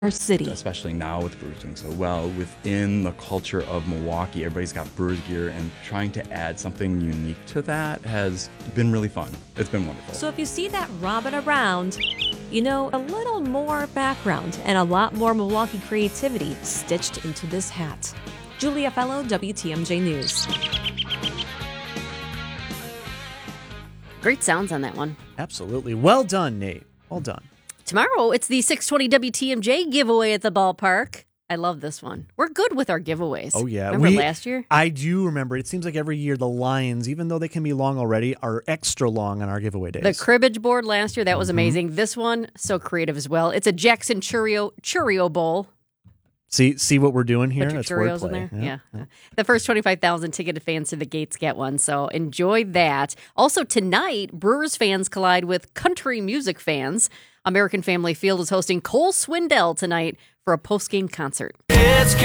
our city. Especially now with Brewers doing so well, within the culture of Milwaukee, everybody's got Brewers gear, and trying to add something unique to that has been really fun. It's been wonderful. So if you see that robin around, you know, a little more background and a lot more Milwaukee creativity stitched into this hat. Julia Fellow, WTMJ News. Great sounds on that one. Absolutely. Well done, Nate. Well done. Tomorrow, it's the 620 WTMJ giveaway at the ballpark. I love this one. We're good with our giveaways. Oh, yeah. Remember last year? I do remember. It seems like every year the lines, even though they can be long already, are extra long on our giveaway days. The cribbage board last year, that was amazing. This one, so creative as well. It's a Jackson Churro Bowl. See what we're doing here? Put your That's Cheerios wordplay. in there. Yeah. The first 25,000 ticketed fans to the gates get one, so enjoy that. Also tonight, Brewers fans collide with country music fans. American Family Field is hosting Cole Swindell tonight for a post-game concert.